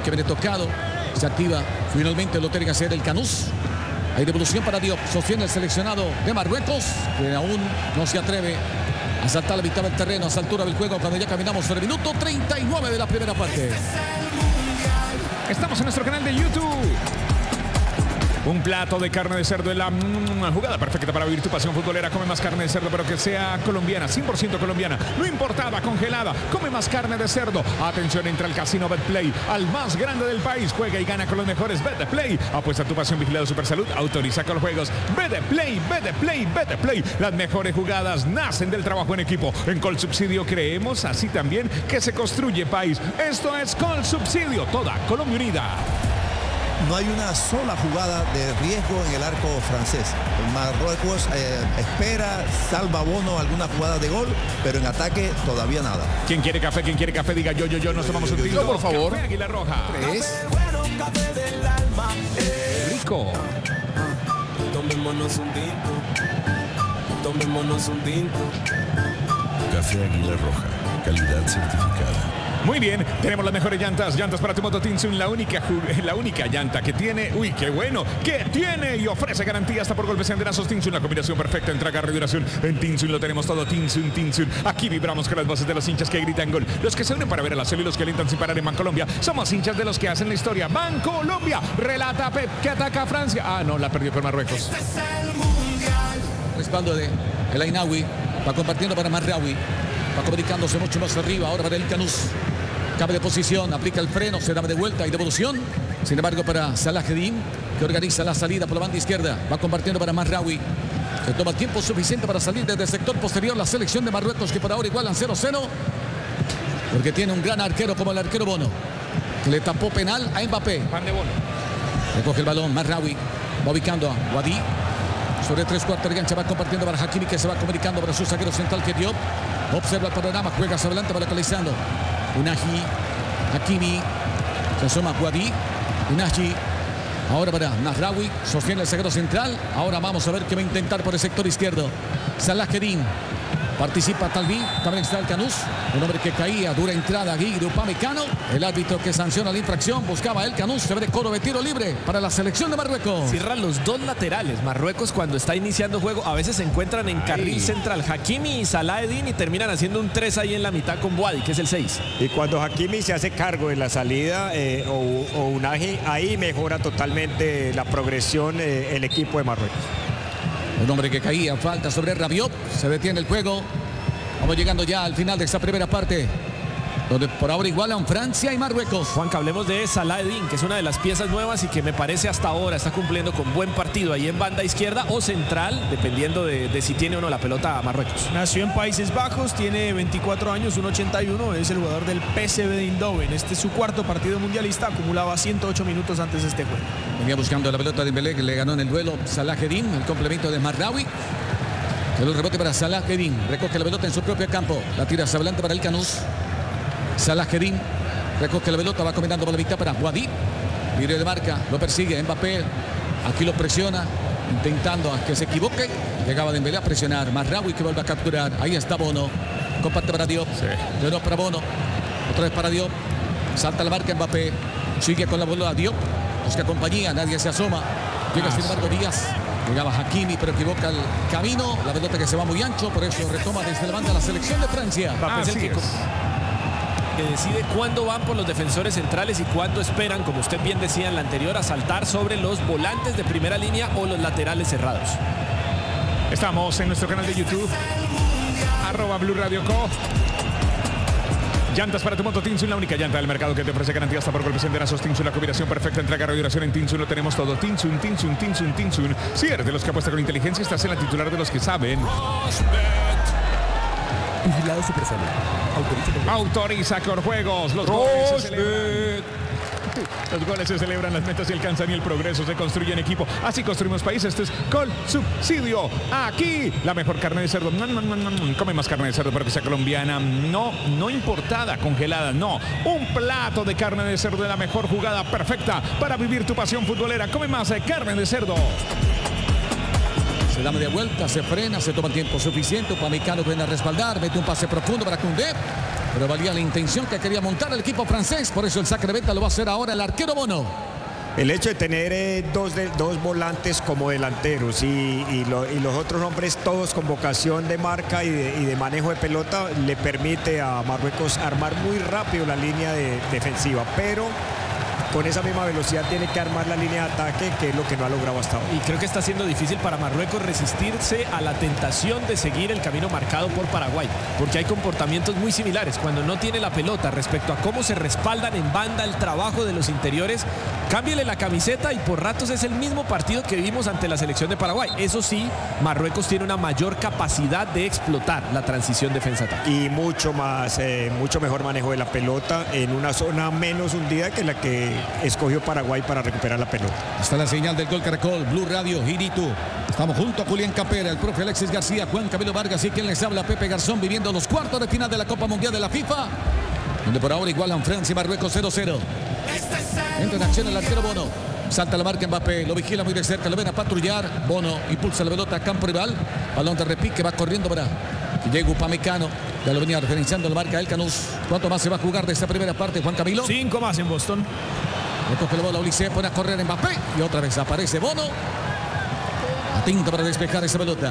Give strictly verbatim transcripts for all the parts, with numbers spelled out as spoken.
que viene tocado. Se activa finalmente lo tiene que hacer el Canús. Hay devolución para Diop. Sostiene el seleccionado de Marruecos, que aún no se atreve a saltar la mitad del terreno a esa altura del juego cuando ya caminamos sobre el minuto treinta y nueve de la primera parte. Estamos en nuestro canal de YouTube. Un plato de carne de cerdo es la mm, jugada perfecta para vivir tu pasión futbolera. Come más carne de cerdo, pero que sea colombiana, cien por ciento colombiana, no importada, congelada. Come más carne de cerdo. Atención, entra al casino Betplay, al más grande del país. Juega y gana con los mejores. Betplay. Apuesta tu pasión, vigilado Supersalud. Autoriza con los juegos. Betplay, Betplay, Betplay. Las mejores jugadas nacen del trabajo en equipo. En Colsubsidio creemos así también que se construye país. Esto es Colsubsidio. Toda Colombia unida. No hay una sola jugada de riesgo en el arco francés. Marruecos eh, espera, salva Bono alguna jugada de gol, pero en ataque todavía nada. ¿Quién quiere café? ¿Quién quiere café? Diga yo, yo, yo. Nos tomamos un tinto. Yo, por favor. Café Águila Roja. Tres. Rico. Tomémonos un tinto. Tomémonos un tinto. Café Águila Roja. Calidad certificada. Muy bien, tenemos las mejores llantas, llantas para tu moto Tinsun, la única, la única llanta que tiene, uy, qué bueno, que tiene y ofrece garantía hasta por golpes y andenazos. Tinsun, la combinación perfecta entre agarre y duración. En Tinsun lo tenemos todo, Tinsun, Tinsun. Aquí vibramos con las voces de los hinchas que gritan gol, los que se unen para ver a la cel y los que alientan sin parar en Bancolombia. Somos hinchas de los que hacen la historia. Bancolombia, relata Pep, que ataca a Francia. Ah, no, la perdió con Marruecos. Respaldo de El Ainawi, va compartiendo para Marraoui, va comunicándose mucho más arriba, ahora para el Canús. Cambia de posición, aplica el freno, se da de vuelta y devolución. Sin embargo, para Salaheddin, que organiza la salida por la banda izquierda. Va compartiendo para Marraoui. Se toma tiempo suficiente para salir desde el sector posterior la selección de Marruecos, que por ahora igualan cero cero. Porque tiene un gran arquero como el arquero Bono, que le tapó penal a Mbappé. Pan de Bono. Recoge el balón, Marraoui. Va ubicando a Wadi. Sobre tres cuartos de cancha va compartiendo para Hakimi, que se va comunicando para su zaguero central, que Diop. Observa el panorama, juega hacia adelante, va localizando. Unaji, Hakimi, se asoma Wadi, Unaji, ahora para Marraoui, sostiene el zaguero central. Ahora vamos a ver qué va a intentar por el sector izquierdo. Salaheddin, participa Talbi, también está el Canús, un hombre que caía, dura entrada, Guigui Upamecano. El árbitro que sanciona la infracción, buscaba el Canús, se ve de coro de tiro libre para la selección de Marruecos. Cierran los dos laterales. Marruecos, cuando está iniciando juego, a veces se encuentran en carril Ay. central, Hakimi y Salaheddin, y terminan haciendo un tres ahí en la mitad con Wadi, que es el seis. Y cuando Hakimi se hace cargo de la salida eh, o, o Unaji, ahí mejora totalmente la progresión eh, el equipo de Marruecos. Un hombre que caía, falta sobre Rabiot, se detiene el juego. Vamos llegando ya al final de esta primera parte, donde por ahora igualan Francia y Marruecos. Juan, que hablemos de Salaheddin, que es una de las piezas nuevas y que me parece hasta ahora está cumpliendo con buen partido ahí en banda izquierda o central, dependiendo de, de si tiene o no la pelota a Marruecos. Nació en Países Bajos, tiene veinticuatro años, uno ochenta y uno, es el jugador del P S V de Eindhoven. Este es su cuarto partido mundialista, acumulaba ciento ocho minutos antes de este juego. Venía buscando la pelota de Dembélé, que le ganó en el duelo Salaheddin, el complemento de Marraoui. El rebote para Salaheddin, recoge la pelota en su propio campo, la tira hacia adelante para el Canús. Salaheddin recoge la pelota, va combinando por la mitad para Wadi. Video de marca, lo persigue Mbappé. Aquí lo presiona, intentando a que se equivoque. Llegaba Dembélé a presionar. Marraoui que vuelve a capturar. Ahí está Bono. Comparte para Diop. Sí. De nuevo para Bono. Otra vez para Diop. Salta la marca Mbappé. Sigue con la bola Diop. Busca compañía, nadie se asoma. Llega ah, sin embargo sí. Díaz. Llegaba Hakimi, pero equivoca el camino. La pelota que se va muy ancho, por eso retoma desde la banda la selección de Francia. Mbappé es el que, que decide cuándo van por los defensores centrales y cuándo esperan, como usted bien decía en la anterior, a saltar sobre los volantes de primera línea o los laterales cerrados. Estamos en nuestro canal de YouTube, arroba Blue Radio Co. Llantas para tu moto Tinsun, la única llanta del mercado que te ofrece garantía hasta por golpes en denazos. Tinsun, la combinación perfecta entre agarre y duración. En Tinsun lo tenemos todo. Tinsun, Tinsun, Tinsun, Tinsun. Si eres de los que apuesta con inteligencia, estás en la titular de los que saben. Vigilado Supersalud. Autoriza, Autoriza con juegos. Los goles se celebran. Los goles se celebran, las metas se alcanzan y el progreso se construye en equipo. Así construimos país. Esto es Colsubsidio. Aquí, la mejor carne de cerdo. Come más carne de cerdo, pero que sea colombiana. No, no importada, congelada, no. Un plato de carne de cerdo de la mejor jugada perfecta para vivir tu pasión futbolera. Come más carne de cerdo. Se da media vuelta, se frena, se toma el tiempo suficiente. Upamecano viene a respaldar, mete un pase profundo para Koundé. pero valía la intención que quería montar el equipo francés. Por eso el saque de meta lo va a hacer ahora el arquero Bono. El hecho de tener eh, dos, de, dos volantes como delanteros y, y, lo, y los otros hombres todos con vocación de marca y de, y de manejo de pelota le permite a Marruecos armar muy rápido la línea de, defensiva, pero con esa misma velocidad tiene que armar la línea de ataque, que es lo que no ha logrado hasta ahora. Y creo que está siendo difícil para Marruecos resistirse a la tentación de seguir el camino marcado por Paraguay, porque hay comportamientos muy similares. Cuando no tiene la pelota respecto a cómo se respaldan en banda el trabajo de los interiores, cámbiale la camiseta y por ratos es el mismo partido que vimos ante la selección de Paraguay. Eso sí, Marruecos tiene una mayor capacidad de explotar la transición defensa-ataque. Y mucho más, eh, mucho mejor manejo de la pelota en una zona menos hundida que la que escogió Paraguay para recuperar la pelota. Está la señal del Gol Caracol, Blue Radio, Girito. Estamos junto a Julián Capera, el profe Alexis García, Juan Camilo Vargas y quien les habla, Pepe Garzón, viviendo los cuartos de final de la Copa Mundial de la FIFA, donde por ahora igualan Francia y Marruecos cero cero. Entra en acción el arquero Bono. Salta la marca Mbappé, lo vigila muy de cerca, lo ven a patrullar. Bono impulsa la pelota a campo rival. Balón de repique, va corriendo para que llegue Upamecano. Ya lo venía referenciando la marca El Canús. ¿Cuánto más se va a jugar de esta primera parte, Juan Camilo? Cinco más en Boston. Recoge la bola Ulises, pone a correr Mbappé y otra vez aparece Bono. Atento para despejar esa pelota.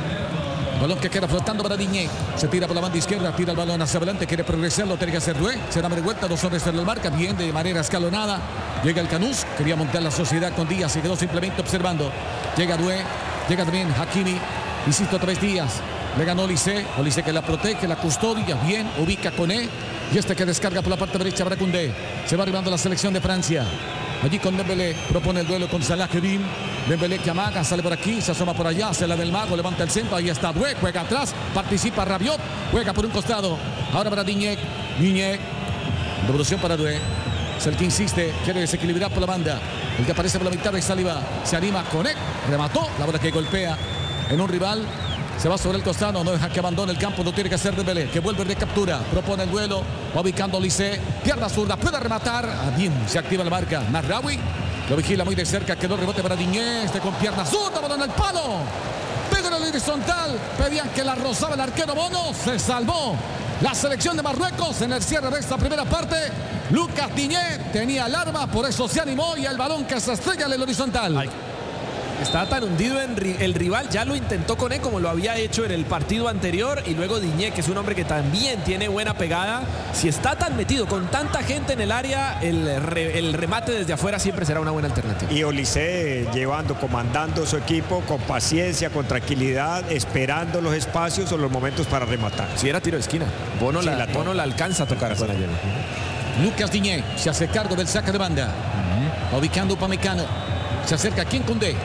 Balón que queda flotando para Diñé. Se tira por la banda izquierda, tira el balón hacia adelante, quiere progresar, lo tiene que hacer Dué. Se da de vuelta, dos hombres en la marca, bien de manera escalonada. Llega el Canús, quería montar la sociedad con Díaz, se quedó simplemente observando. Llega Dué, llega también Hakimi, insisto otra vez Díaz. Le ganó Olise, Olise que la protege, la custodia, bien, ubica con E. Y este que descarga por la parte derecha para Koundé. Se va arribando la selección de Francia. Allí con Dembélé, propone el duelo con Salah Kedin. Dembélé que amaga, sale por aquí, se asoma por allá, se la del mago, levanta el centro, ahí está Dué, juega atrás, participa Rabiot, juega por un costado. Ahora para Diñé, Diñé, devolución para Dué. Es el que insiste, quiere desequilibrar por la banda. El que aparece por la mitad de Saliba, se anima con él, remató, la bola que golpea en un rival. Se va sobre el costado, no deja que abandone el campo, no tiene que hacer Dembélé, que vuelve de captura, propone el duelo, va ubicando Olise, pierna zurda, puede rematar, ah, bien, se activa la marca, Marraoui, lo vigila muy de cerca, quedó rebote para Diñé, este con pierna zurda, bola en el palo, pega en el horizontal, pedían que la rozaba el arquero Bono, se salvó la selección de Marruecos en el cierre de esta primera parte. Lucas Diñé tenía el arma, por eso se animó y el balón que se estrella en el horizontal. Ay. Está tan hundido en ri el rival, ya lo intentó con él como lo había hecho en el partido anterior y luego Diñé, que es un hombre que también tiene buena pegada. Si está tan metido con tanta gente en el área, el, re el remate desde afuera siempre será una buena alternativa. Y Olise llevando, comandando su equipo con paciencia, con tranquilidad, esperando los espacios o los momentos para rematar. Si era tiro de esquina, Bono, sí, la, la, Bono la alcanza a tocar con ayer. Lucas Diñé se hace cargo del saque de banda, uh-huh. ubicando Upamecano, se acerca a quien Koundé.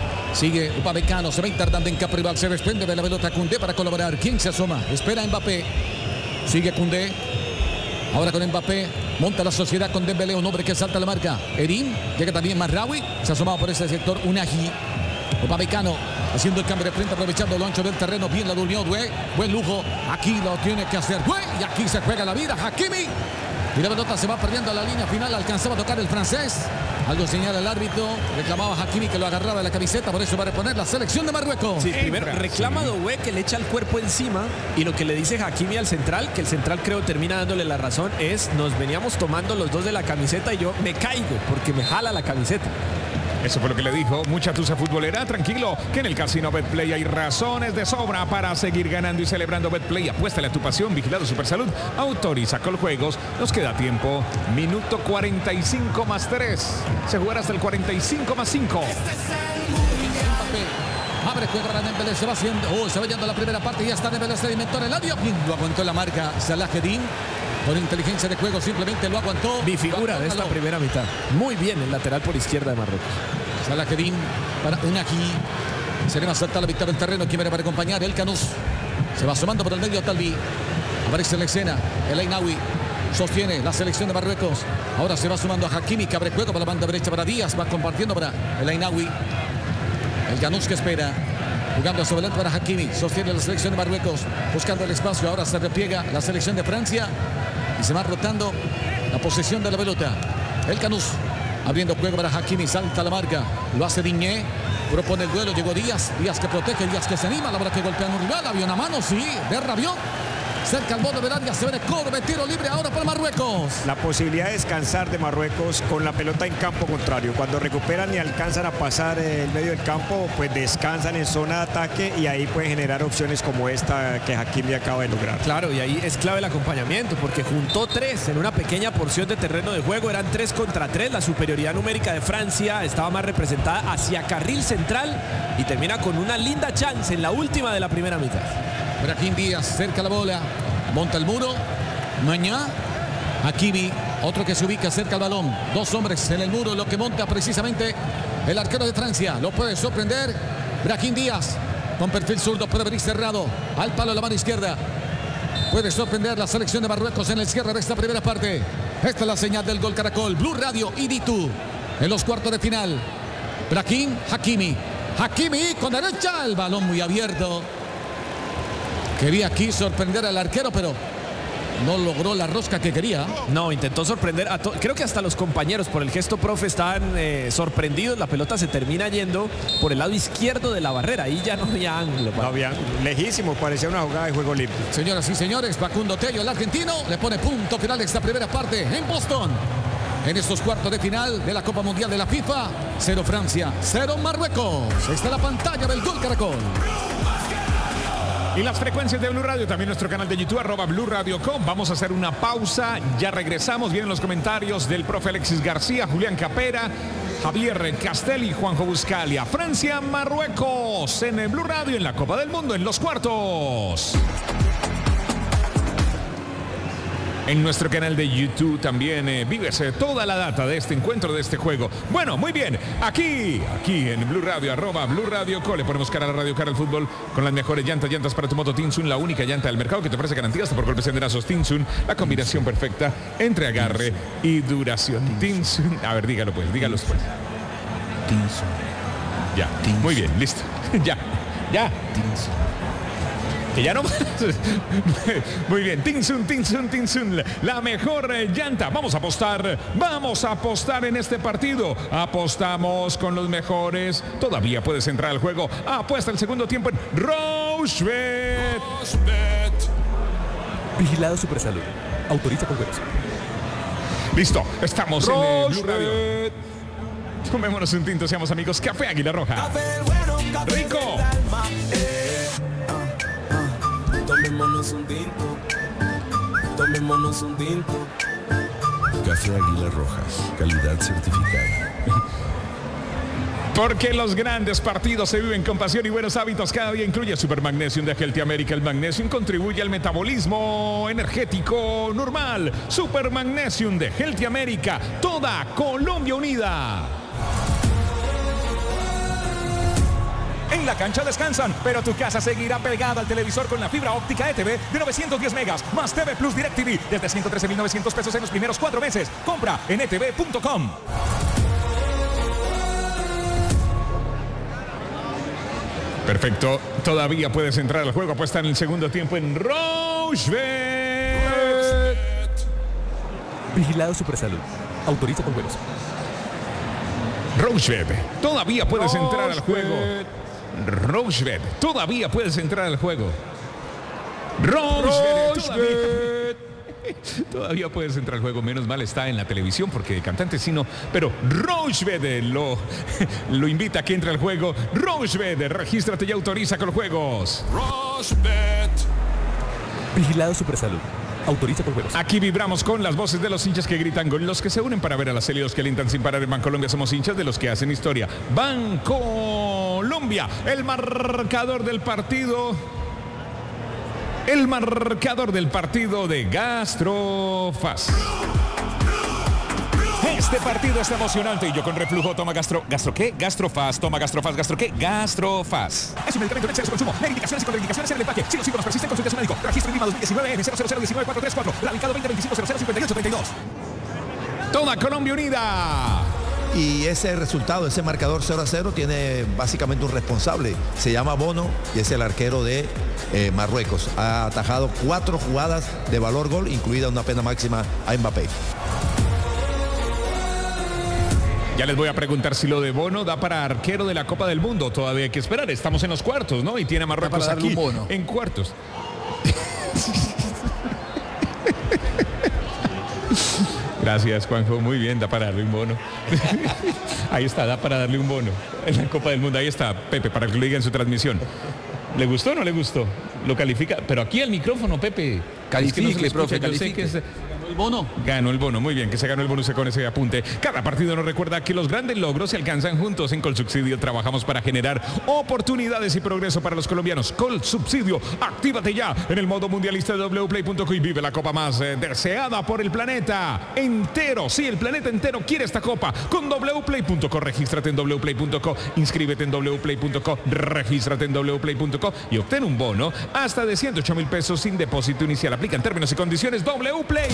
Sigue Upamecano, se va tardando en campo rival, se desprende de la pelota Koundé para colaborar. ¿Quién se asoma? Espera Mbappé. Sigue Koundé. Ahora con Mbappé, monta la sociedad con Dembélé, un hombre que salta la marca. Erin, llega también Marraoui, se ha asomado por ese sector Unagi. Upamecano haciendo el cambio de frente, aprovechando lo ancho del terreno, bien la durmió Dué, buen lujo. Aquí lo tiene que hacer Dué y aquí se juega la vida. Hakimi. Y la pelota se va perdiendo a la línea final, alcanzaba a tocar el francés. Algo señala el árbitro, reclamaba a Hakimi que lo agarraba de la camiseta, por eso va a reponer la selección de Marruecos. Sí, primero reclama Doué que le echa el cuerpo encima y lo que le dice Hakimi al central, que el central creo termina dándole la razón, es nos veníamos tomando los dos de la camiseta y yo me caigo porque me jala la camiseta. Eso fue lo que le dijo. Mucha tusa futbolera. Tranquilo, que en el Casino Betplay hay razones de sobra para seguir ganando y celebrando. Betplay, apuéstale a tu pasión. Vigilado Supersalud. Autoriza Coljuegos. Nos queda tiempo. Minuto cuarenta y cinco más tres. Se jugará hasta el cuarenta y cinco más cinco. Abre juego para Dembélé, se va haciendo. Oh, se va yendo la primera parte y ya está Dembélé sedimentó en el área. Bien, lo aguantó la marca Salah Kedin. Con inteligencia de juego simplemente lo aguantó. Mi figura de esta primera mitad. Muy bien el lateral por izquierda de Marruecos. Salah Kedin para Unagi. Se le va a saltar la mitad del terreno. ¿Quién viene para acompañar? El Canús. Se va asomando por el medio Talvi. Aparece en la escena. El Ainawi sostiene la selección de Marruecos. Ahora se va sumando a Hakimi, que abre juego para la banda derecha para Díaz. Va compartiendo para el Ainawi. El Canús que espera. Jugando sobre el para Hakimi. Sostiene la selección de Marruecos. Buscando el espacio. Ahora se repliega la selección de Francia. Y se va rotando la posesión de la pelota. El Canús abriendo juego para Hakimi. Salta la marca. Lo hace Diñé. Propone el duelo. Llegó Díaz. Díaz que protege. Díaz que se anima. La bola que golpea a un rival. Había una mano. Sí. De Rabiot. cerca al borde del área, se ve el codo de tiro libre ahora para Marruecos. La posibilidad de descansar de Marruecos con la pelota en campo contrario. Cuando recuperan y alcanzan a pasar el medio del campo, pues descansan en zona de ataque y ahí pueden generar opciones como esta que Hakimi acaba de lograr. Claro, y ahí es clave el acompañamiento, porque juntó tres en una pequeña porción de terreno de juego. Eran tres contra tres. La superioridad numérica de Francia estaba más representada hacia carril central y termina con una linda chance en la última de la primera mitad. Brahim Díaz cerca la bola, monta el muro. Mañá, Hakimi, otro que se ubica cerca al balón. Dos hombres en el muro, lo que monta precisamente el arquero de Francia. Lo puede sorprender Brahim Díaz, con perfil zurdo, puede venir cerrado al palo de la mano izquierda. Puede sorprender la selección de Marruecos en el cierre de esta primera parte. Esta es la señal del Gol Caracol, Blue Radio y Ditu en los cuartos de final. Brahim, Hakimi. Hakimi con derecha, el balón muy abierto. Quería aquí sorprender al arquero, pero no logró la rosca que quería. No, intentó sorprender a todos. Creo que hasta los compañeros por el gesto profe estaban eh, sorprendidos. La pelota se termina yendo por el lado izquierdo de la barrera. Ahí ya no había ángulo. No había ángulo. Lejísimo, parecía una jugada de juego limpio. Señoras y señores, Facundo Tello, el argentino, le pone punto final a esta primera parte en Boston. En estos cuartos de final de la Copa Mundial de la FIFA, cero Francia, cero Marruecos. Está la pantalla del Gol Caracol. Y las frecuencias de Blue Radio, también nuestro canal de YouTube, arroba Blue Radio punto com. Vamos a hacer una pausa, ya regresamos. Vienen los comentarios del profe Alexis García, Julián Capera, Javier Castelli y Juanjo Buscalia. Francia, Marruecos en el Blue Radio en la Copa del Mundo en los cuartos. En nuestro canal de YouTube también eh, vives eh, toda la data de este encuentro, de este juego. Bueno, muy bien, aquí, aquí en Blue Radio, arroba Blue Radio Co. Le ponemos cara a la radio, cara al fútbol con las mejores llantas, llantas para tu moto Tinsun, la única llanta del mercado que te ofrece garantías por golpes en brazos. Tinsun, la combinación perfecta entre agarre y duración. Tinsun, a ver, dígalo pues, dígalo pues. Tinsun. Ya, muy bien, listo. Ya, ya. Que ya no más. Muy bien, Tinsun, Tinsun, Tinsun, la mejor eh, llanta. Vamos a apostar, vamos a apostar en este partido. Apostamos con los mejores. Todavía puedes entrar al juego. Apuesta el segundo tiempo en Rochebet. Vigilado Supersalud. Autoriza con juegos. Listo, estamos en eh, Blue Radio. Tomémonos un tinto, seamos amigos. Café Águila Roja. Rico. Tomémonos un tinto, tomémonos un tinto. Café Águila Rojas, calidad certificada. Porque los grandes partidos se viven con pasión y buenos hábitos. Cada día incluye Super Magnesium de Healthy America. El Magnesium contribuye al metabolismo energético normal. Super Magnesium de Healthy America. Toda Colombia unida. En la cancha descansan, pero tu casa seguirá pegada al televisor con la fibra óptica E T V de novecientos diez megas más T V Plus DirecTV desde ciento trece mil novecientos pesos en los primeros cuatro meses. Compra en e t v punto com. Perfecto, todavía puedes entrar al juego. Apuesta en el segundo tiempo en Rochebet. Vigilado Supersalud. Autoriza con juegos. Rochebet, todavía puedes entrar al juego. Rochebet, todavía puedes entrar al juego. Rochebet, todavía, todavía puedes entrar al juego. Menos mal está en la televisión porque de cantante sí no. Pero Rochebet lo, lo invita a que entre al juego. Rochebet, regístrate y autoriza con los juegos. Rochebet. Vigilado Supersalud. Autoriza con juegos. Aquí vibramos con las voces de los hinchas que gritan gol, los que se unen para ver a las helios que alientan sin parar en Bancolombia. Somos hinchas de los que hacen historia. Bancolombia, el marcador del partido. El marcador del partido de Gastrofaz. Este partido está emocionante y yo con reflujo toma gastro... ¿Gastro qué? Gastrofaz. Toma Gastrofaz. ¿Gastro qué? Gastrofaz. Es un medicamento de exceso consumo. Las indicaciones y contraindicaciones en el empaque. Si los síntomas persisten, consulte a su médico. Registro I N V I M A dos mil diecinueve N cero cero cero uno nueve cuatro tres cuatro. Radicado veinte veinticinco cero cero cincuenta y ocho treinta y dos. Toda Colombia unida. Y ese resultado, ese marcador cero a cero, tiene básicamente un responsable. Se llama Bono y es el arquero de eh, Marruecos. Ha atajado cuatro jugadas de valor gol, incluida una pena máxima a Mbappé. Ya les voy a preguntar si lo de Bono da para arquero de la Copa del Mundo. Todavía hay que esperar. Estamos en los cuartos, ¿no? Y tiene a Marruecos aquí en cuartos. Gracias, Juanjo. Muy bien, da para darle un bono. Ahí está, da para darle un bono. En la Copa del Mundo, ahí está, Pepe, para que lo diga en su transmisión. ¿Le gustó o no le gustó? Lo califica, pero aquí al micrófono, Pepe. Califique, es que no se profe, escucha. Yo sé califique. que es- El bono. Ganó el bono, muy bien, que se ganó el bonus con ese apunte. Cada partido nos recuerda que los grandes logros se alcanzan juntos. En Colsubsidio trabajamos para generar oportunidades y progreso para los colombianos. Colsubsidio, actívate ya en el modo mundialista de w play punto co y vive la copa más eh, deseada por el planeta entero. Sí, el planeta entero quiere esta copa con w play punto co. Regístrate en w play punto co, inscríbete en w play punto co, regístrate en w play punto co y obtén un bono hasta de ciento ocho mil pesos sin depósito inicial. Aplican términos y condiciones. W-Play.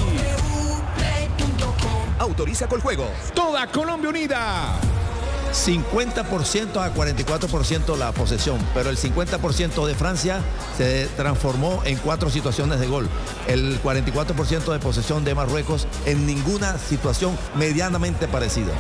Autoriza Coljuegos. Toda Colombia unida. cincuenta por ciento a cuarenta y cuatro por ciento la posesión, pero el cincuenta por ciento de Francia se transformó en cuatro situaciones de gol. El cuarenta y cuatro por ciento de posesión de Marruecos en ninguna situación medianamente parecida.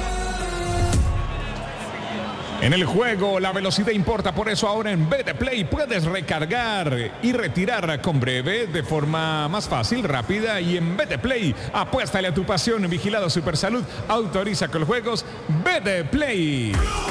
En el juego la velocidad importa, por eso ahora en B D Play puedes recargar y retirar con breve de forma más fácil, rápida, y en B D Play apuéstale a tu pasión. Vigilado Supersalud, autoriza Coljuegos. B D Play.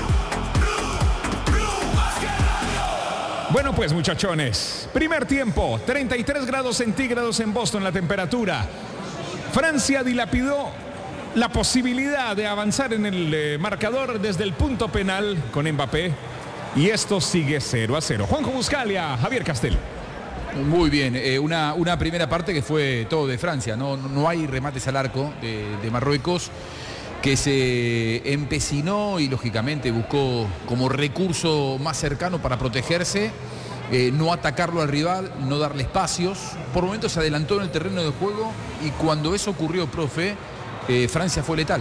Bueno pues, muchachones, primer tiempo, treinta y tres grados centígrados en Boston la temperatura. Francia dilapidó la posibilidad de avanzar en el eh, marcador desde el punto penal con Mbappé, y esto sigue cero a cero. Juanjo Buscalia, Javier Castel. Muy bien, eh, una, una primera parte que fue todo de Francia, no, no hay remates al arco de, de Marruecos, que se empecinó y lógicamente buscó como recurso más cercano para protegerse, eh, no atacarlo al rival, no darle espacios. Por momentos se adelantó en el terreno de juego, y cuando eso ocurrió, profe, Eh, Francia fue letal,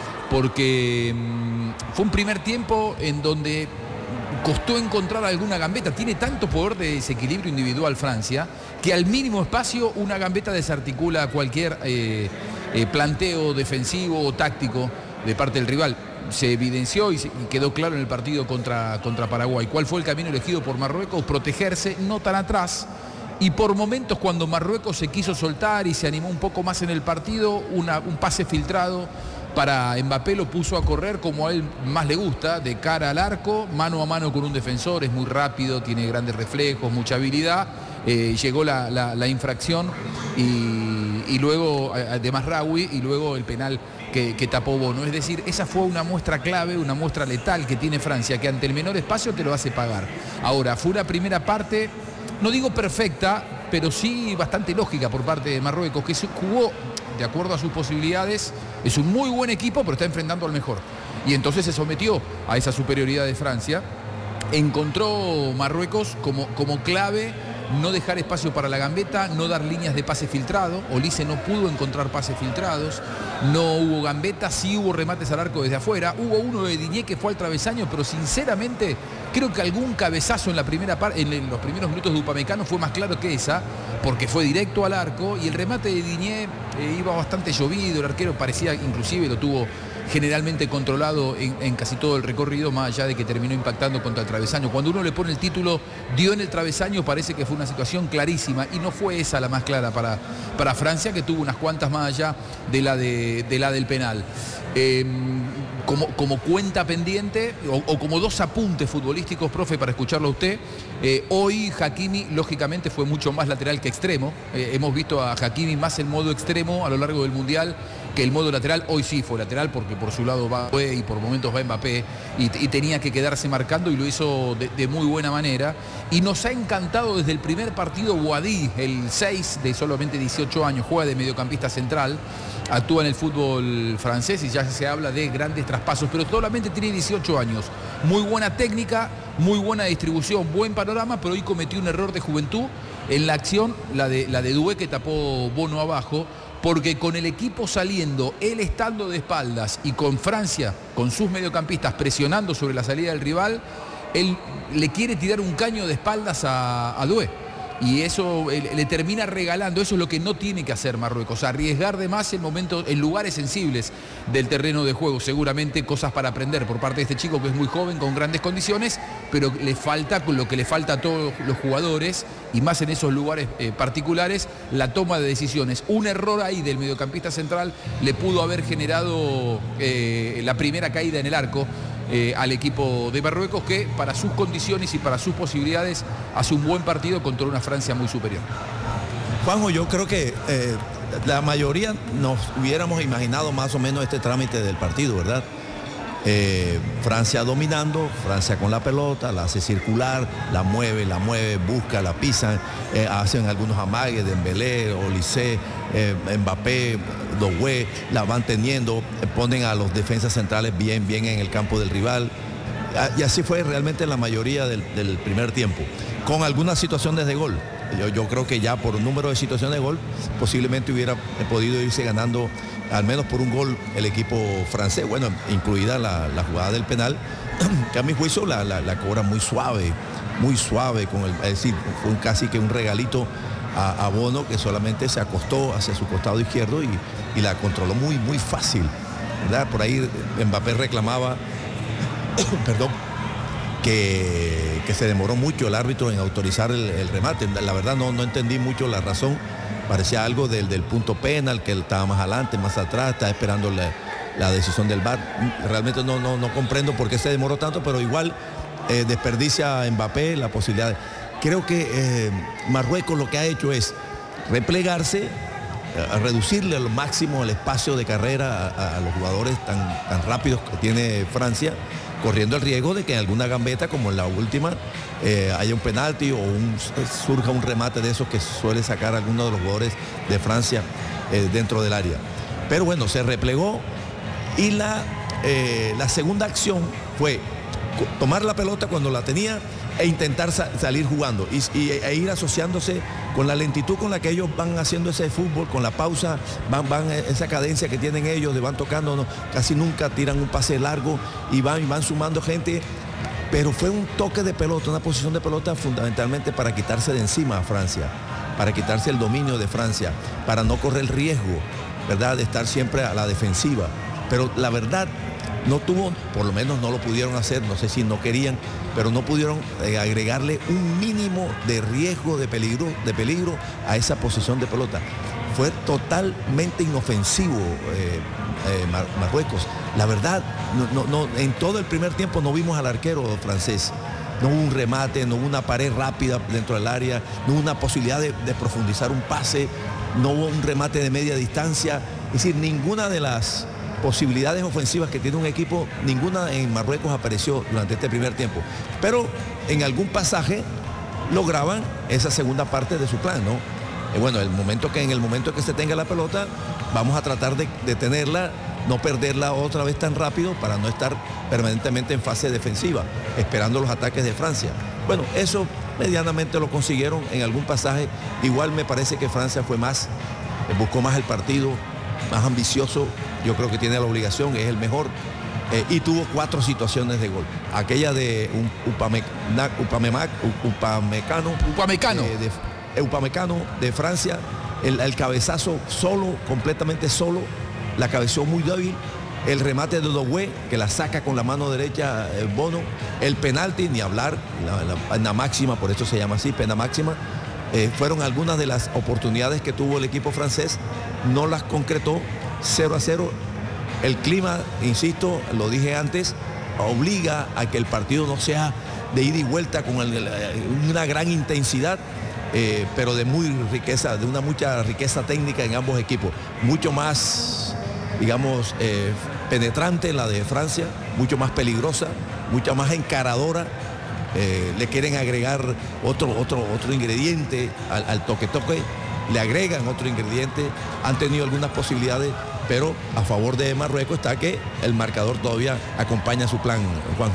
porque mmm, fue un primer tiempo en donde costó encontrar alguna gambeta. Tiene tanto poder de desequilibrio individual Francia, que al mínimo espacio una gambeta desarticula cualquier eh, eh, planteo defensivo o táctico de parte del rival. Se evidenció y, se, y quedó claro en el partido contra, contra Paraguay. ¿Cuál fue el camino elegido por Marruecos? Protegerse, no tan atrás. Y por momentos, cuando Marruecos se quiso soltar y se animó un poco más en el partido, una, un pase filtrado para Mbappé lo puso a correr como a él más le gusta, de cara al arco, mano a mano con un defensor. Es muy rápido, tiene grandes reflejos, mucha habilidad. Eh, llegó la, la, la infracción y, y luego de Mazraoui, y luego el penal que, que tapó Bono. Es decir, esa fue una muestra clave, una muestra letal que tiene Francia, que ante el menor espacio te lo hace pagar. Ahora, fue una primera parte, no digo perfecta, pero sí bastante lógica por parte de Marruecos, que se jugó de acuerdo a sus posibilidades. Es un muy buen equipo, pero está enfrentando al mejor. Y entonces se sometió a esa superioridad de Francia. Encontró Marruecos como, como clave no dejar espacio para la gambeta, no dar líneas de pase filtrado. Olise no pudo encontrar pases filtrados, no hubo gambeta, sí hubo remates al arco desde afuera. Hubo uno de Digne que fue al travesaño, pero sinceramente creo que algún cabezazo en la primera parte, en los primeros minutos de Upamecano fue más claro que esa, porque fue directo al arco, y el remate de Digne eh, iba bastante llovido. El arquero parecía, inclusive lo tuvo generalmente controlado en, en casi todo el recorrido, más allá de que terminó impactando contra el travesaño. Cuando uno le pone el título dio en el travesaño, parece que fue una situación clarísima, y no fue esa la más clara para, para Francia, que tuvo unas cuantas más allá de la, de, de la del penal. Eh, como, como cuenta pendiente o, o como dos apuntes futbolísticos, profe, para escucharlo a usted, eh, hoy Hakimi lógicamente fue mucho más lateral que extremo. Eh, hemos visto a Hakimi más en modo extremo a lo largo del Mundial que el modo lateral. Hoy sí fue lateral, porque por su lado va y por momentos va Mbappé, y, y tenía que quedarse marcando, y lo hizo de, de muy buena manera. Y nos ha encantado desde el primer partido Boadi, el seis de solamente dieciocho años, juega de mediocampista central, actúa en el fútbol francés y ya se habla de grandes traspasos, pero solamente tiene dieciocho años. Muy buena técnica, muy buena distribución, buen panorama, pero hoy cometió un error de juventud en la acción, la de, la de Doué, que tapó Bono abajo, porque con el equipo saliendo, él estando de espaldas, y con Francia, con sus mediocampistas presionando sobre la salida del rival, él le quiere tirar un caño de espaldas a, a Doué. Y eso eh, le termina regalando. Eso es lo que no tiene que hacer Marruecos, arriesgar de más en momentos, en lugares sensibles del terreno de juego. Seguramente cosas para aprender por parte de este chico, que es muy joven, con grandes condiciones, pero le falta lo que le falta a todos los jugadores, y más en esos lugares eh, particulares, la toma de decisiones. Un error ahí del mediocampista central le pudo haber generado eh, la primera caída en el arco eh, al equipo de Marruecos, que para sus condiciones y para sus posibilidades hace un buen partido contra una Francia muy superior. Juanjo, yo creo que eh, la mayoría nos hubiéramos imaginado más o menos este trámite del partido, ¿verdad? Eh, Francia dominando, Francia con la pelota, la hace circular, la mueve, la mueve, busca, la pisan, eh, hacen algunos amagues de Dembélé, Olise, eh, Mbappé, Doué, la van teniendo, eh, ponen a los defensas centrales bien, bien en el campo del rival. Y así fue realmente la mayoría del, del primer tiempo, con algunas situaciones de gol. Yo, yo creo que ya por un número de situaciones de gol posiblemente hubiera podido irse ganando al menos por un gol el equipo francés, bueno, incluida la, la jugada del penal, que a mi juicio la, la, la cobra muy suave, muy suave, con el, es decir, fue un, casi que un regalito a, a Bono, que solamente se acostó hacia su costado izquierdo y, y la controló muy, muy fácil, ¿verdad? Por ahí Mbappé reclamaba, perdón, que, que se demoró mucho el árbitro en autorizar el, el remate. La verdad no, no entendí mucho la razón. Parecía algo del, del punto penal, que él estaba más adelante, más atrás, estaba esperando la, la decisión del V A R. Realmente no, no, no comprendo por qué se demoró tanto, pero igual eh, desperdicia a Mbappé la posibilidad. De... Creo que eh, Marruecos lo que ha hecho es replegarse, a reducirle al máximo el espacio de carrera a, a los jugadores tan, tan rápidos que tiene Francia, corriendo el riesgo de que en alguna gambeta, como en la última, eh, haya un penalti o un, surja un remate de esos que suele sacar alguno de los jugadores de Francia eh, dentro del área. Pero bueno, se replegó y la, eh, la segunda acción fue tomar la pelota cuando la tenía e intentar sa salir jugando y, y, e ir asociándose con la lentitud con la que ellos van haciendo ese fútbol, con la pausa, van, van esa cadencia que tienen ellos, de van tocando, no, casi nunca tiran un pase largo y van, y van sumando gente, pero fue un toque de pelota, una posición de pelota fundamentalmente para quitarse de encima a Francia, para quitarse el dominio de Francia, para no correr el riesgo, ¿verdad?, de estar siempre a la defensiva. Pero la verdad, no tuvo, por lo menos no lo pudieron hacer, no sé si no querían, pero no pudieron eh, agregarle un mínimo de riesgo, de peligro, de peligro a esa posición de pelota. Fue totalmente inofensivo eh, eh, Mar Marruecos. La verdad, no, no, no, en todo el primer tiempo no vimos al arquero francés. No hubo un remate, no hubo una pared rápida dentro del área, no hubo una posibilidad de, de profundizar un pase, no hubo un remate de media distancia. Es decir, ninguna de las posibilidades ofensivas que tiene un equipo, ninguna en Marruecos apareció durante este primer tiempo. Pero en algún pasaje lograban esa segunda parte de su plan, ¿no? Eh, bueno, el momento que, en el momento que se tenga la pelota, vamos a tratar de, de tenerla, no perderla otra vez tan rápido para no estar permanentemente en fase defensiva, esperando los ataques de Francia. Bueno, eso medianamente lo consiguieron en algún pasaje. Igual me parece que Francia fue más, eh, buscó más el partido, más ambicioso. Yo creo que tiene la obligación, es el mejor, eh, y tuvo cuatro situaciones de gol. Aquella de un Upame, Upamecano, Upamecano, Upamecano. Eh, de, Upamecano de Francia, el, el cabezazo solo, completamente solo, la cabeceó muy débil, el remate de Doué, que la saca con la mano derecha eh, Bono, el penalti, ni hablar, la, la pena máxima, por eso se llama así, pena máxima. Eh, fueron algunas de las oportunidades que tuvo el equipo francés, no las concretó. Cero a cero. El clima, insisto, lo dije antes, obliga a que el partido no sea de ida y vuelta con el, una gran intensidad, eh, pero de muy riqueza, de una mucha riqueza técnica en ambos equipos. Mucho más, digamos, eh, penetrante la de Francia, mucho más peligrosa, mucha más encaradora. Eh, le quieren agregar otro, otro, otro ingrediente al, al toque-toque, le agregan otro ingrediente, han tenido algunas posibilidades, pero a favor de Marruecos está que el marcador todavía acompaña su plan, Juanjo.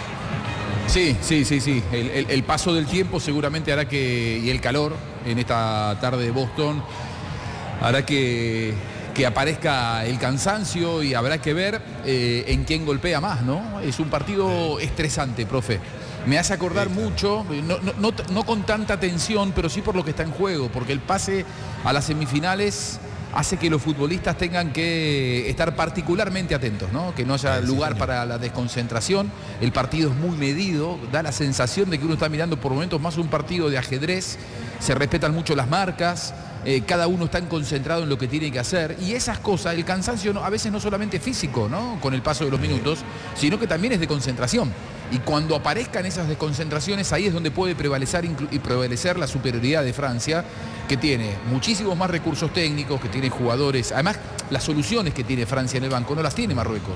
Sí, sí, sí, sí. El, el, el paso del tiempo seguramente hará que, y el calor en esta tarde de Boston, hará que, que aparezca el cansancio y habrá que ver eh, en quién golpea más, ¿no? Es un partido estresante, profe. Me hace acordar sí, claro. mucho, no, no, no, no con tanta tensión, pero sí por lo que está en juego, porque el pase a las semifinales hace que los futbolistas tengan que estar particularmente atentos, ¿no? Que no haya Sí, lugar señor. para la desconcentración. El partido es muy medido, da la sensación de que uno está mirando por momentos más un partido de ajedrez, se respetan mucho las marcas, eh, cada uno está concentrado en lo que tiene que hacer, y esas cosas, el cansancio no, a veces no solamente físico, ¿no? Con el paso de los minutos, sino que también es de concentración. Y cuando aparezcan esas desconcentraciones, ahí es donde puede prevalecer, y prevalecer la superioridad de Francia, que tiene muchísimos más recursos técnicos, que tiene jugadores. Además, las soluciones que tiene Francia en el banco no las tiene Marruecos.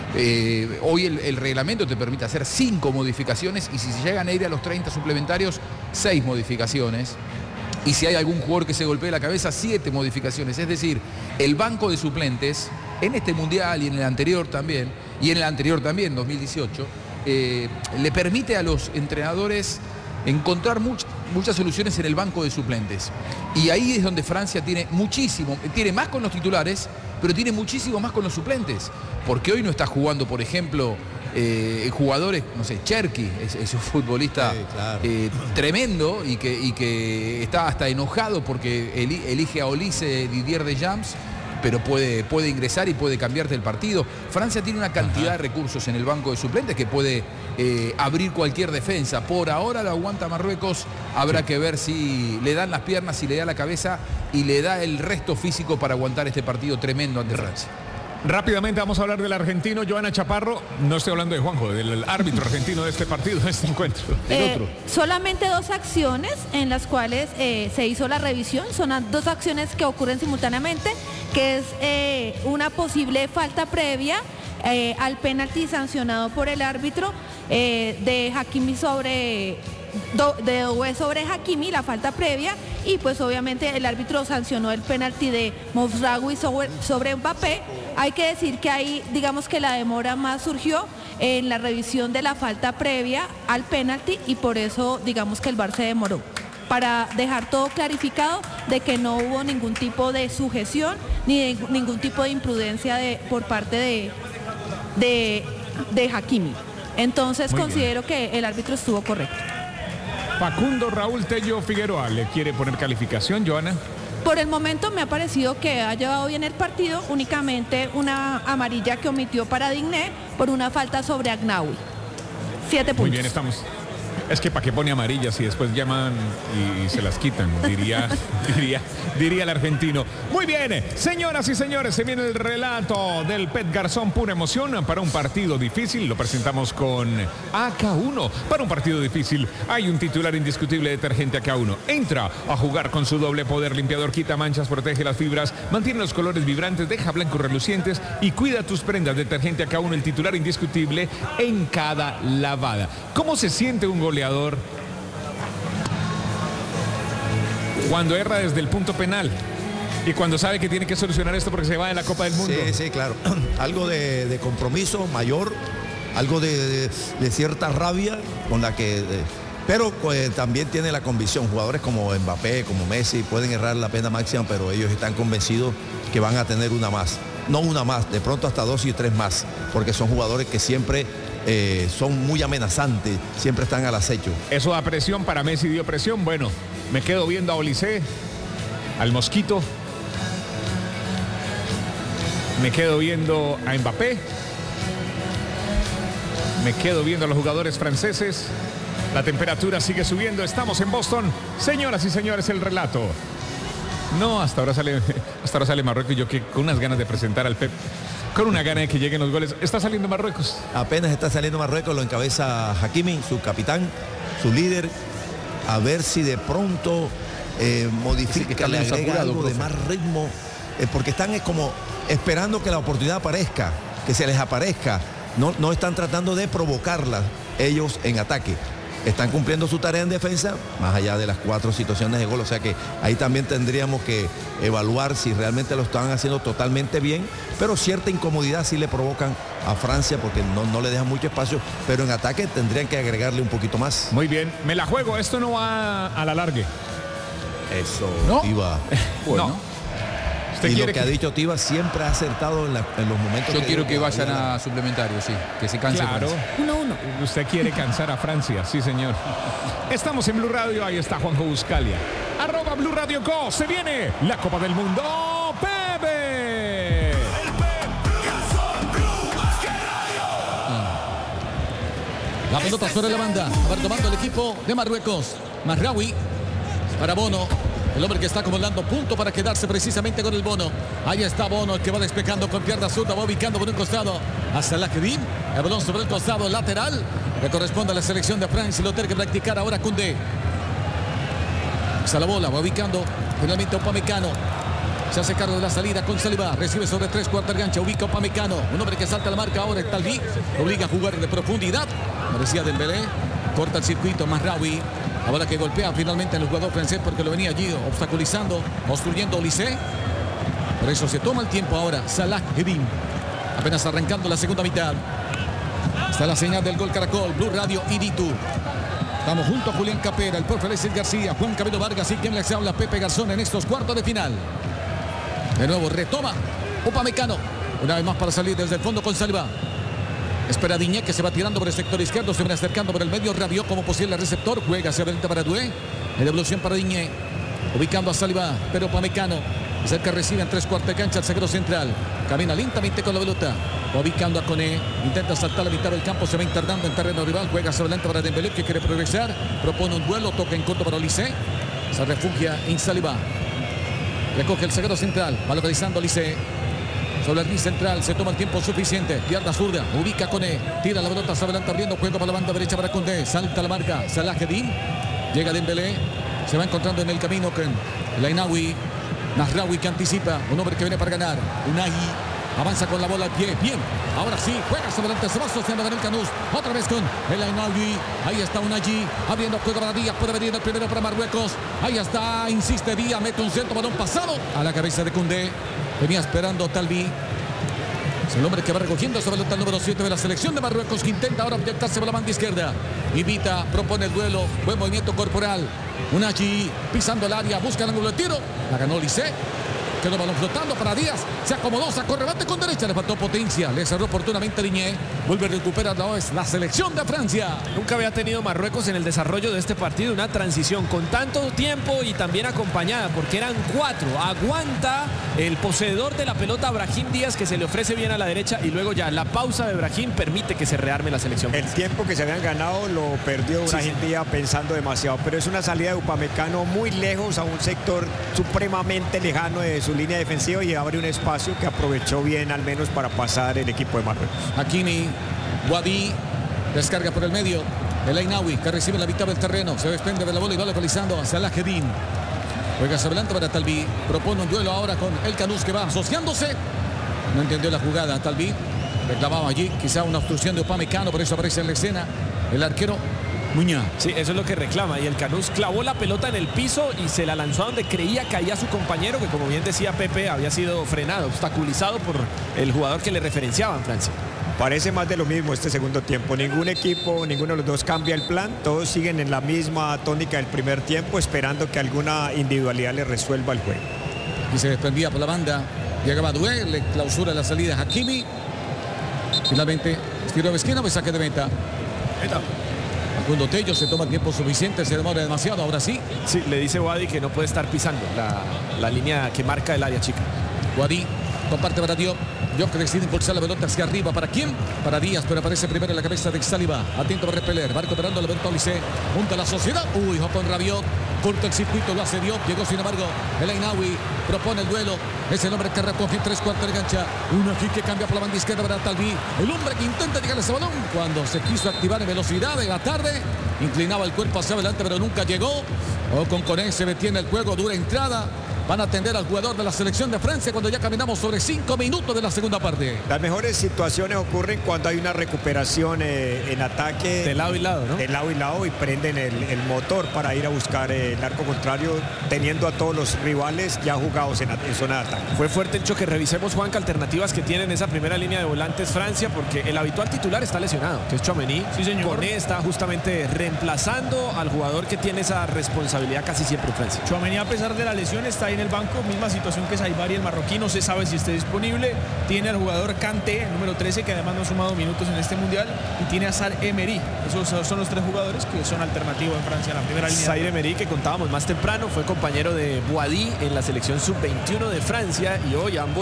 Eh, hoy el, el reglamento te permite hacer cinco modificaciones, y si se llegan a ir a los treinta suplementarios, seis modificaciones. Y si hay algún jugador que se golpee la cabeza, siete modificaciones. Es decir, el banco de suplentes, en este Mundial y en el anterior también, y en el anterior también, dos mil dieciocho, eh, le permite a los entrenadores encontrar much, muchas soluciones en el banco de suplentes. Y ahí es donde Francia tiene muchísimo, tiene más con los titulares, pero tiene muchísimo más con los suplentes. Porque hoy no está jugando, por ejemplo, eh, jugadores, no sé, Cherki, es, es un futbolista Sí, claro. eh, tremendo y que, y que está hasta enojado porque eli, elige a Olise Didier Deschamps, pero puede, puede ingresar y puede cambiarte el partido. Francia tiene una cantidad Ajá. de recursos en el banco de suplentes que puede eh, abrir cualquier defensa. Por ahora lo aguanta Marruecos, habrá sí. que ver si le dan las piernas, si le da la cabeza y le da el resto físico para aguantar este partido tremendo ante Francia. Rápidamente vamos a hablar del argentino Joana Chaparro. No estoy hablando de Juanjo, del árbitro argentino de este partido, de este encuentro. Del eh, otro. Solamente dos acciones en las cuales eh, se hizo la revisión. Son dos acciones que ocurren simultáneamente, que es eh, una posible falta previa eh, al penalti sancionado por el árbitro eh, de Hakimi sobre... Do, de Doué sobre Hakimi, la falta previa, y pues obviamente el árbitro sancionó el penalti de Mazraoui sobre, sobre Mbappé. Hay que decir que ahí, digamos que la demora más surgió en la revisión de la falta previa al penalti, y por eso digamos que el V A R se demoró, para dejar todo clarificado de que no hubo ningún tipo de sujeción ni de, ningún tipo de imprudencia de, por parte de, de, de Hakimi. Entonces Muy considero bien. que el árbitro estuvo correcto. Facundo Raúl Tello Figueroa, ¿le quiere poner calificación, Joana? Por el momento me ha parecido que ha llevado bien el partido, únicamente una amarilla que omitió para Digné por una falta sobre Agnaoui. Siete puntos. Muy bien, estamos. Es que para qué pone amarillas y después llaman y se las quitan, diría, diría, diría el argentino. Muy bien, señoras y señores, se viene el relato del Pet Garzón, pura emoción para un partido difícil. Lo presentamos con A K uno. Para un partido difícil hay un titular indiscutible de detergente A K uno. Entra a jugar con su doble poder limpiador, quita manchas, protege las fibras, mantiene los colores vibrantes, deja blancos relucientes y cuida tus prendas. Detergente A K uno, el titular indiscutible en cada lavada. ¿Cómo se siente un goleador cuando erra desde el punto penal y cuando sabe que tiene que solucionar esto porque se va de la Copa del Mundo? Sí, sí, claro. Algo de, de compromiso mayor, algo de, de, de cierta rabia con la que... De, pero pues, también tiene la convicción. Jugadores como Mbappé, como Messi, pueden errar la pena máxima, pero ellos están convencidos que van a tener una más. No una más, de pronto hasta dos y tres más, porque son jugadores que siempre... Eh, son muy amenazantes, siempre están al acecho. Eso da presión, para Messi dio presión. Bueno, me quedo viendo a Olise, al Mosquito, me quedo viendo a Mbappé, me quedo viendo a los jugadores franceses. La temperatura sigue subiendo, estamos en Boston. Señoras y señores, el relato. No, hasta ahora sale, hasta ahora sale Marruecos, y yo que con unas ganas de presentar al Pep. Con una gana de que lleguen los goles. ¿Está saliendo Marruecos? Apenas está saliendo Marruecos, lo encabeza Hakimi, su capitán, su líder. A ver si de pronto eh, modifica, le agrega apurado, algo profe. de más ritmo. Eh, porque están es como esperando que la oportunidad aparezca, que se les aparezca. No, no están tratando de provocarla ellos en ataque. Están cumpliendo su tarea en defensa, más allá de las cuatro situaciones de gol. O sea que ahí también tendríamos que evaluar si realmente lo están haciendo totalmente bien. Pero cierta incomodidad sí le provocan a Francia porque no, no le dejan mucho espacio. Pero en ataque tendrían que agregarle un poquito más. Muy bien, me la juego. Esto no va a la largue. Eso, ¿no? Tiba. Bueno. No. Y lo que, que ha dicho Tiba siempre ha acertado en, la, en los momentos. Yo que quiero que vayan a suplementarios, sí, que se canse. Claro. uno uno. Usted quiere cansar a Francia, sí señor. Estamos en Blue Radio, ahí está Juanjo Buscalia. Arroba Blue Radio Co. Se viene la Copa del Mundo. ¡Pe! La pelota sobre la banda. A ver, tomando el equipo de Marruecos. Mazraoui para Bono. El hombre que está acumulando punto para quedarse precisamente con el Bono. Ahí está Bono, el que va despejando con pierna zurda, va ubicando por un costado a Salah Eddine. El balón sobre el costado lateral que corresponde a la selección de Francia. Lo tiene que practicar ahora Koundé. Está la bola, va ubicando finalmente Upamecano. Se hace cargo de la salida con Saliba. Recibe sobre tres cuartas de cancha. Ubica Upamecano. Un hombre que salta la marca ahora. Talbi obliga a jugar de profundidad. Parecía Dembélé. Corta el circuito Mazraoui. Ahora que golpea finalmente en el jugador francés porque lo venía allí obstaculizando, obstruyendo Olise. Por eso se toma el tiempo ahora. Salah Eddine. Apenas arrancando la segunda mitad. Está la señal del gol Caracol. Blue Radio Iritu. Estamos junto a Julián Capera, el profe Alexis García, Juan Camilo Vargas y quien les habla, Pepe Garzón, en estos cuartos de final. De nuevo retoma Upamecano. Una vez más para salir desde el fondo con Saliba. Espera Digne, que se va tirando por el sector izquierdo. Se viene acercando por el medio. Rabiot como posible receptor. Juega hacia adelante para Doué. En devolución para Digne. Ubicando a Saliba. Pero Upamecano es el que recibe en tres cuartos de cancha el zaguero central. Camina lentamente con la pelota. Va ubicando a Koné. Intenta saltar la mitad del campo. Se va internando en terreno rival. Juega hacia adelante para Dembélé, que quiere progresar. Propone un duelo. Toca en corto para Olise. Se refugia en Saliba. Recoge el zaguero central. Va localizando Olise. Sobre el central, se toma el tiempo suficiente. Pierna zurda, ubica Koné. Tira la pelota, se adelanta abriendo juego para la banda derecha para Koundé. Salta la marca, Salah Eddine. Llega Dembélé. Se va encontrando en el camino con el Ainaoui. Mazraoui que anticipa. Un hombre que viene para ganar. Unai. Avanza con la bola al pie. Bien. Ahora sí. Juega sobre adelante. Se va asociando con el Canús. Otra vez con el Ainaoui. Ahí está Unai. Abriendo juego para Díaz. Puede venir el primero para Marruecos. Ahí está. Insiste Díaz. Mete un centro. Balón pasado a la cabeza de Koundé. Venía esperando Talbi. Es el hombre que va recogiendo esa pelota, el número siete de la selección de Marruecos, que intenta ahora proyectarse por la banda izquierda. Invita, propone el duelo. Buen movimiento corporal. Unai pisando el área. Busca el ángulo de tiro. La ganó Olise. Quedó balón flotando para Díaz. Se acomodó, sacó rebate con derecha. Le faltó potencia. Le cerró oportunamente Digne. Vuelve a recuperar la, la selección de Francia. Nunca había tenido Marruecos en el desarrollo de este partido una transición con tanto tiempo y también acompañada, porque eran cuatro. Aguanta el poseedor de la pelota, Brahim Díaz, que se le ofrece bien a la derecha, y luego ya la pausa de Brahim permite que se rearme la selección. El tiempo que se habían ganado lo perdió Brahim sí, sí. Díaz pensando demasiado, pero es una salida de Upamecano muy lejos a un sector supremamente lejano de su línea defensiva y abre un espacio que aprovechó bien al menos para pasar el equipo de Marruecos. Hakimi, Wadi, descarga por el medio. El Ainaoui, que recibe la mitad del terreno, se desprende de la bola y va localizando a Salah Eddine. Juega hacia adelante para Talbi. Propone un duelo ahora con el Canús, que va asociándose. No entendió la jugada Talbi. Reclamaba allí quizá una obstrucción de Upamecano, por eso aparece en la escena el arquero Muña. Sí, eso es lo que reclama. Y el Canús clavó la pelota en el piso y se la lanzó a donde creía caía su compañero, que como bien decía Pepe, había sido frenado, obstaculizado por el jugador que le referenciaba en Francia. Parece más de lo mismo este segundo tiempo. Ningún equipo, ninguno de los dos cambia el plan. Todos siguen en la misma tónica del primer tiempo, esperando que alguna individualidad le resuelva el juego. Y se desprendía por la banda. Llegaba Doué, le clausura la salida a Hakimi. Finalmente, estiro de esquina, pues saque de meta. Facundo Tello se toma tiempo suficiente, se demora demasiado, ahora sí. Sí, le dice Wadi que no puede estar pisando la, la línea que marca el área chica. Wadi comparte para Diop. Diop que decide impulsar la pelota hacia arriba. ¿Para quién? Para Díaz, pero aparece primero en la cabeza de Saliba. Atento para repeler. Va recuperando la pelota Olise. Junta a la sociedad. Uy, con Rabiot. Corta el circuito, lo hace Diop. Llegó sin embargo el Ainaoui. Propone el duelo. Es el hombre que recoge tres cuartos de cancha. Uno aquí que cambia por la banda izquierda para Talbi. El hombre que intenta llegar a ese balón. Cuando se quiso activar en velocidad de la tarde, inclinaba el cuerpo hacia adelante, pero nunca llegó. O con Koné se detiene el juego. Dura entrada. Van a atender al jugador de la selección de Francia cuando ya caminamos sobre cinco minutos de la segunda parte. Las mejores situaciones ocurren cuando hay una recuperación eh, en ataque. De lado y lado, ¿no? De lado y lado, y prenden el, el motor para ir a buscar eh, el arco contrario, teniendo a todos los rivales ya jugados en, en zona de ataque. Fue fuerte el choque. Revisemos, Juanca, alternativas que tiene en esa primera línea de volantes Francia, porque el habitual titular está lesionado, que es Tchouaméni. Sí, señor. Koné está justamente reemplazando al jugador que tiene esa responsabilidad casi siempre en Francia. Tchouaméni, a pesar de la lesión, está ahí en el banco, misma situación que Saibari, el marroquí, no se sabe si esté disponible. Tiene al jugador Kanté, el número trece, que además no ha sumado minutos en este mundial, y tiene a Sarr Emery. Esos son los tres jugadores que son alternativos en Francia en la primera línea. Sarr Emery, que contábamos más temprano, fue compañero de Boadi en la selección sub veintiuno de Francia, y hoy ambos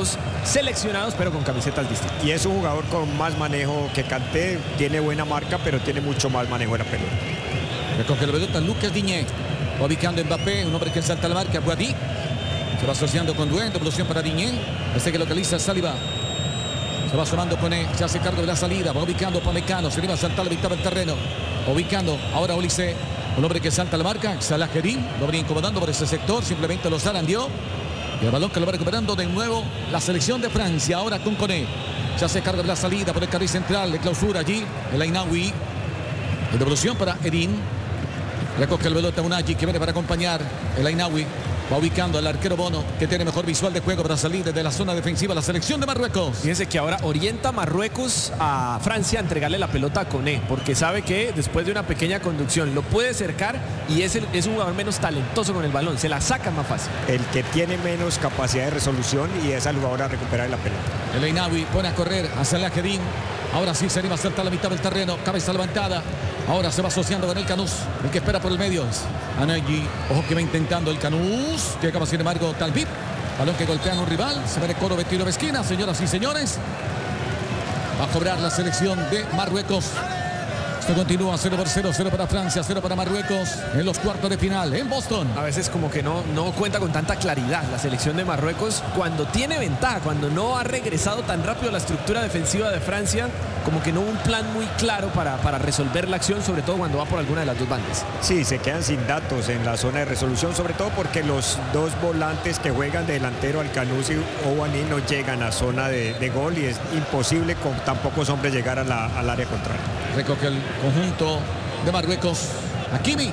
seleccionados, pero con camisetas distintas. Y es un jugador con más manejo que Kanté, tiene buena marca, pero tiene mucho más manejo de la pelota. Recoge la pelota Lucas Digne, va ubicando Mbappé, un hombre que salta a la marca, Boadi. Se va asociando con Doué, devolución para Digne, este que localiza Saliba. Se va sumando con él, se hace cargo de la salida, va ubicando Pamecano, se le va a saltar la mitad del terreno. Ubicando ahora Olise, un hombre que salta a la marca, Salah Eddin, lo venía incomodando por ese sector, simplemente lo zarandeó. Y el balón que lo va recuperando de nuevo la selección de Francia, ahora con Koné. Se hace cargo de la salida por el carril central, de clausura allí, el Ainaoui. La devolución para Eddin. Recoge el pelota Unagi que viene para acompañar el Ainaoui. Va ubicando al arquero Bono, que tiene mejor visual de juego para salir desde la zona defensiva la selección de Marruecos. Fíjense que ahora orienta a Marruecos a Francia a entregarle la pelota a Koné, porque sabe que después de una pequeña conducción lo puede cercar y es, el, es un jugador menos talentoso con el balón, se la saca más fácil. El que tiene menos capacidad de resolución y es al jugador a recuperar la pelota. El Ainaoui pone a correr a Salah Eddin. Ahora sí se anima a saltar la mitad del terreno, cabeza levantada. Ahora se va asociando con el Canús, el que espera por el medio es Anagi. Ojo que va intentando el Canús, que acaba sin embargo Talbib. Balón que golpea a un rival, se ve el coro de tiro de esquina, señoras y señores. Va a cobrar la selección de Marruecos. Esto continúa cero por cero, cero para Francia, cero para Marruecos en los cuartos de final en Boston. A veces como que no, no cuenta con tanta claridad la selección de Marruecos cuando tiene ventaja, cuando no ha regresado tan rápido a la estructura defensiva de Francia, como que no hubo un plan muy claro para, para resolver la acción, sobre todo cuando va por alguna de las dos bandas. Sí, se quedan sin datos en la zona de resolución, sobre todo porque los dos volantes que juegan de delantero, Alcanuz y Ouani, no llegan a zona de, de gol y es imposible con tan pocos hombres llegar a la, al área contraria. Recoge el conjunto de Marruecos. Hakimi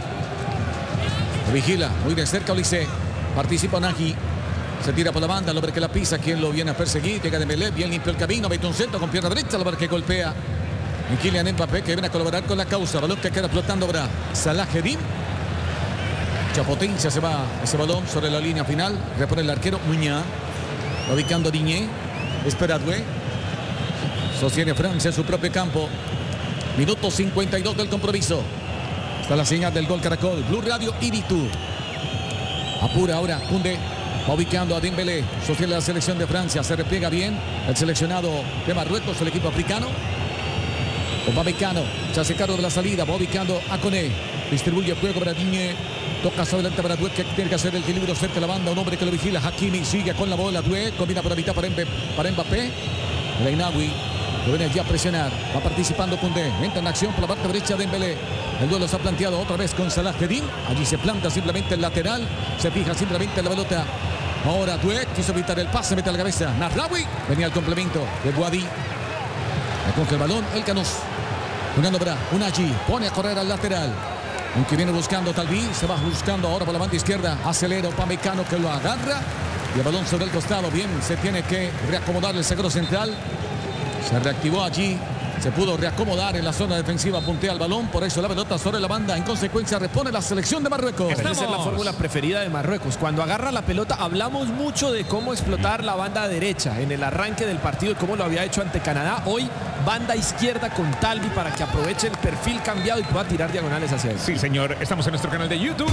lo vigila muy de cerca Olise. Participa Nagy. Se tira por la banda, el hombre que la pisa, quien lo viene a perseguir, llega de Dembélé, bien limpio el camino, mete un centro con pierna derecha, el hombre que golpea. Y Kylian Mbappé que viene a colaborar con la causa, balón que queda flotando ahora. Salah Eddin. Mucha potencia se va ese balón sobre la línea final. Repone el arquero Muñá. Ubicando Digne. Espera Doué. Sostiene Francia en su propio campo. Minuto cincuenta y dos del compromiso. Está la señal del gol Caracol. Blue Radio Iritu. Apura ahora Koundé. Va ubicando a Dembélé. Sostiene la selección de Francia. Se repliega bien el seleccionado de Marruecos, el equipo africano. Upamecano se hace cargo de la salida. Va ubicando a Koné. Distribuye el juego para Digne. Toca sobre adelante para Doué, que tiene que hacer el equilibrio cerca de la banda. Un hombre que lo vigila. Hakimi sigue con la bola. Doué combina por la mitad para, para Mbappé. El Ainaoui lo viene ya a presionar. Va participando Koundé. Entra en acción por la parte derecha de Dembélé. El duelo se ha planteado otra vez con Salah Eddin. Allí se planta simplemente el lateral. Se fija simplemente en la pelota. Ahora Doué quiso evitar el pase. Mete a la cabeza. Mazraoui. Venía el complemento de Boadi. Recoge el balón. El Canús. Jugando para Unagi. Pone a correr al lateral. Aunque viene buscando Talbí. Se va buscando ahora por la banda izquierda. Acelera Upamecano que lo agarra. Y el balón sobre el costado. Bien, se tiene que reacomodar el zaguero central. Se reactivó allí. Se pudo reacomodar en la zona defensiva, puntea el balón, por eso la pelota sobre la banda. En consecuencia repone la selección de Marruecos. Esa es la fórmula preferida de Marruecos. Cuando agarra la pelota, hablamos mucho de cómo explotar la banda derecha en el arranque del partido y cómo lo había hecho ante Canadá. Hoy, banda izquierda con Talbi para que aproveche el perfil cambiado y pueda tirar diagonales hacia él. Sí, señor. Estamos en nuestro canal de YouTube.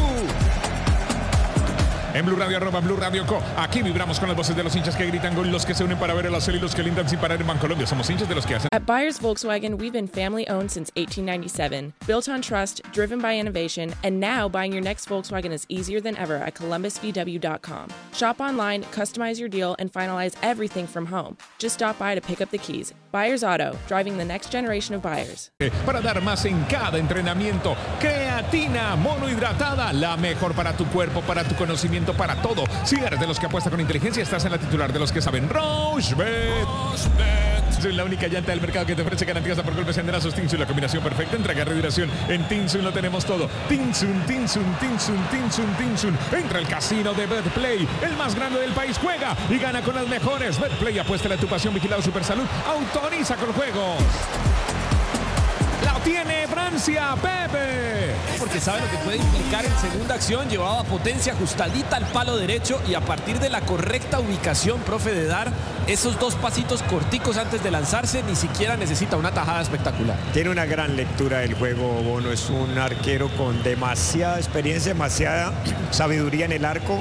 En Blue Radio, arroba Blue Radio Co. Aquí vibramos con las voces de los hinchas que gritan gol, los que se unen para ver el acero y los que lindan sin parar en Bancolombia. Somos hinchas de los que hacen. At Buyers Volkswagen, we've been family owned since eighteen ninety-seven. Built on trust, driven by innovation, and now buying your next Volkswagen is easier than ever at columbus v w dot com. Shop online, customize your deal, and finalize everything from home. Just stop by to pick up the keys. Buyers Auto, driving the next generation of buyers. Para dar más en cada entrenamiento. Creatina monohidratada, la mejor para tu cuerpo, para tu conocimiento, para todo. Si eres de los que apuesta con inteligencia, estás en la titular de los que saben. Rochebet. Es la única llanta del mercado que te ofrece garantías por golpes en brazos. Tinsun, la combinación perfecta entre agarre y duración. En Tinsun lo tenemos todo. Tinsun, Tinsun, Tinsun, Tinsun, Tinsun. Entra el casino de Betplay, el más grande del país. Juega y gana con las mejores. Betplay, apuesta a tu pasión, vigilado Supersalud. Autoriza con juegos. La tiene Francia, Pepe. Porque sabe lo que puede implicar en segunda acción. Llevaba potencia ajustadita al palo derecho y a partir de la correcta ubicación, profe, de dar esos dos pasitos corticos antes de lanzarse, ni siquiera necesita una tajada espectacular. Tiene una gran lectura del juego, Bono. Es un arquero con demasiada experiencia, demasiada sabiduría en el arco.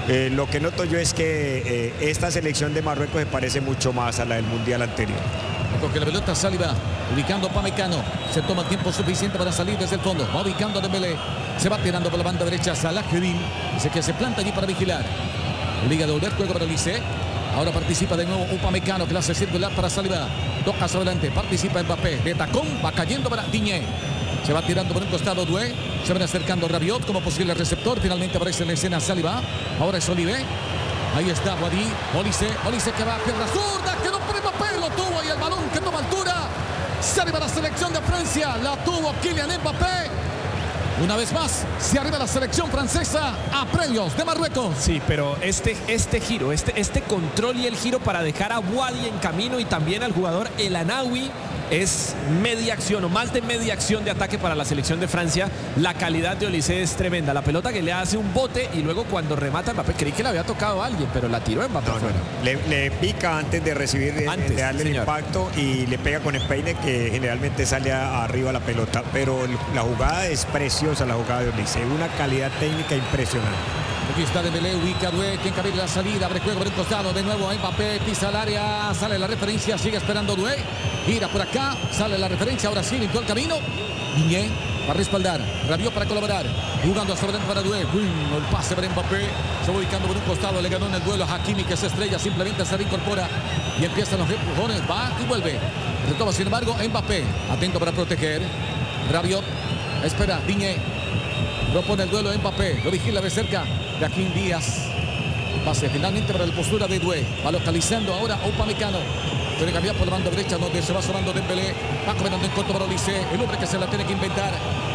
Eh, lo que noto yo es que eh, esta selección de Marruecos se parece mucho más a la del Mundial anterior. Porque la pelota Saliba, ubicando a Upamecano. Se toma tiempo suficiente para salir desde el fondo. Va ubicando a Dembélé. Se va tirando por la banda derecha Salah Kedin. Dice que se planta allí para vigilar. Liga de volver, juego para Olise. Ahora participa de nuevo Upamecano, clase circular para Saliba. Toca hacia adelante, participa Mbappé. De tacón, va cayendo para Digne. Se va tirando por un costado Doué. Se van acercando Rabiot como posible receptor. Finalmente aparece en la escena Saliba. Ahora es Olivé. Ahí está Wadi. Olise. Olise que va a pierna zurda. Quedó por Mbappé. Lo tuvo y el balón que toma altura. Se arriba la selección de Francia. La tuvo Kylian Mbappé. Una vez más, se arriba la selección francesa a premios de Marruecos. Sí, pero este, este giro, este, este control y el giro para dejar a Wadi en camino y también al jugador El Anaoui es media acción o más de media acción de ataque para la selección de Francia. La calidad de Olise es tremenda. La pelota que le hace un bote y luego cuando remata Mbappé, creí que le había tocado a alguien, pero la tiró Mbappé. No, no, no. Le, le pica antes de recibir, antes, de darle señor. el impacto y le pega con el peine que generalmente sale a, arriba la pelota. Pero la jugada es preciosa, la jugada de Olise. Una calidad técnica impresionante. Aquí está Dembélé, ubica Doué, quien cabe la salida, abre juego por el costado, de nuevo Mbappé, pisa el área, sale la referencia, sigue esperando Doué, gira por acá, sale la referencia, ahora sí, limpió el camino, Digne va a respaldar, Rabiot para colaborar, jugando hacia adelante para Doué, el pase para Mbappé, se va ubicando por un costado, le ganó en el duelo a Hakimi que se estrella, simplemente se reincorpora y empiezan los empujones, va y vuelve, retoma sin embargo Mbappé, atento para proteger, Rabiot, espera, Digne, propone el duelo de Mbappé, lo vigila de cerca Joaquín Díaz. Pase finalmente para la postura de Doué. Va localizando ahora a Upamecano. Puede cambiar por la banda derecha donde se va sonando Dembélé. Va comentando en corto para Olise. El hombre que se la tiene que inventar.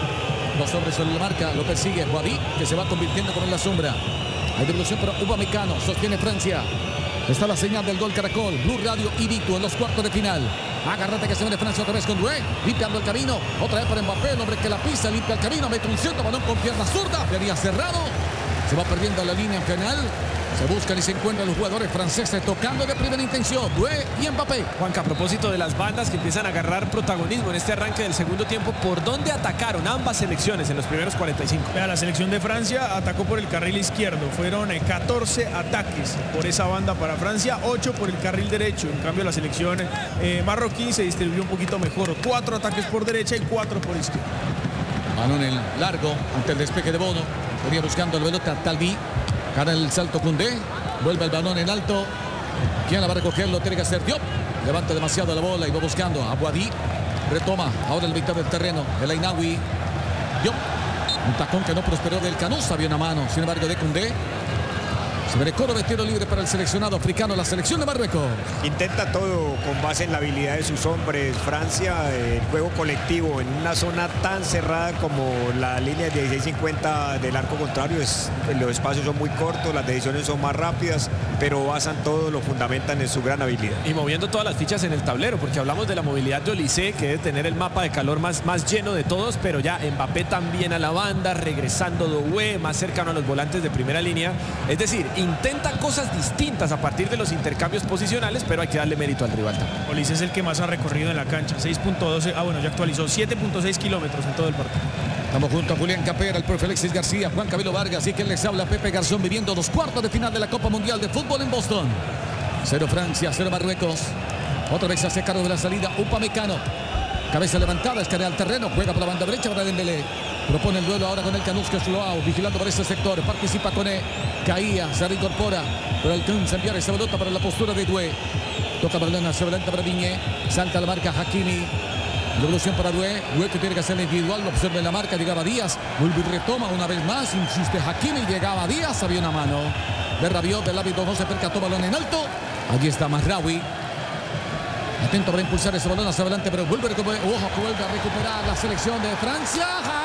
Dos hombres sobre la marca. Lo persigue Wadi, que se va convirtiendo con la sombra. Hay devolución para Upamecano. Sostiene Francia. Está la señal del gol Caracol. Blue Radio y Dito en los cuartos de final. Agárrate que se viene Francia otra vez con Doué. Limpiando el camino. Otra vez para Mbappé. El hombre que la pisa. Limpia el camino. Mete un centro. Balón con pierna zurda. Sería cerrado. Se va perdiendo la línea en final. Se buscan y se encuentran los jugadores franceses tocando de primera intención. Doué y Mbappé. Juanca, a propósito de las bandas que empiezan a agarrar protagonismo en este arranque del segundo tiempo, ¿por dónde atacaron ambas selecciones en los primeros cuarenta y cinco? Vea, la selección de Francia atacó por el carril izquierdo. Fueron catorce ataques por esa banda para Francia, ocho por el carril derecho. En cambio, la selección eh, marroquí se distribuyó un poquito mejor. cuatro ataques por derecha y cuatro por izquierda. Balón en largo ante el despeje de Bono. Venía buscando la pelota Talbi. Gana el salto Koundé. Vuelve el balón en alto. ¿Quién la va a recoger? Lo tiene que hacer Diop. Levanta demasiado la bola y va buscando a Wadi. Retoma ahora el mitad del terreno. El Ainaoui. Diop. Un tacón que no prosperó del Canús. Había una mano, sin embargo, de Koundé. Se ve coro de tiro libre para el seleccionado africano, la selección de Marruecos. Intenta todo con base en la habilidad de sus hombres. Francia, el juego colectivo en una zona tan cerrada como la línea de dieciséis cincuenta del arco contrario. Es, los espacios son muy cortos, las decisiones son más rápidas, pero basan todo, lo fundamentan en su gran habilidad. Y moviendo todas las fichas en el tablero, porque hablamos de la movilidad de Olise, que debe tener el mapa de calor más, más lleno de todos, pero ya Mbappé también a la banda, regresando Doué, más cercano a los volantes de primera línea. Es decir, intenta cosas distintas a partir de los intercambios posicionales, pero hay que darle mérito al rival también. Olise es el que más ha recorrido en la cancha, seis punto doce, ah bueno, ya actualizó, siete punto seis kilómetros en todo el partido. Estamos junto a Julián Capera, el profe Alexis García, Juan Camilo Vargas y quien les habla Pepe Garzón, viviendo los cuartos de final de la Copa Mundial de Fútbol en Boston. Cero Francia, cero Marruecos. Otra vez hace cargo de la salida Upamecano. Cabeza levantada, escanea al terreno, juega por la banda derecha para Dembélé. Propone el duelo ahora con el Canús que es Loao, vigilando por ese sector. Participa con él. Caía, se reincorpora, pero alcanza a enviar esa pelota para la postura de Doué. Toca balón hacia adelante para Digne. Salta la marca Hakimi. Devolución para Doué. Doué que tiene que hacer individual. Lo observa en la marca. Llegaba Díaz. Vuelve y retoma una vez más. Insiste Hakimi. Llegaba Díaz. Había una mano de Rabiot. Del hábito no se percató. Balón en alto. Allí está Mazraoui. Atento para impulsar ese balón hacia adelante, pero vuelve a recuperar, ojo, que vuelve a recuperar la selección de Francia.